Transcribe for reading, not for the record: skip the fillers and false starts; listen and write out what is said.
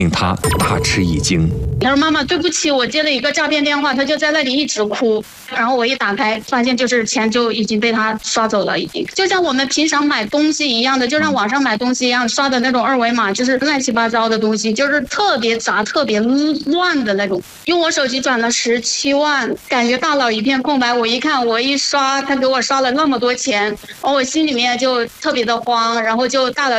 令他大吃一惊。 他说：“妈妈，对不起，我接了一个诈骗电话。”他就在那里一直哭。然后我一打开，发现就是钱就已经被他刷走了，已经就像我们平常买东西一样的，就像网上买东西一样，刷的那种二维码，就是乱七八糟的东西，就是特别杂、特别乱的那种。用我手机转了17万，感觉大脑一片空白。我一看，我一刷，他给我刷了那么多钱，我心里面就特别的慌，然后就大脑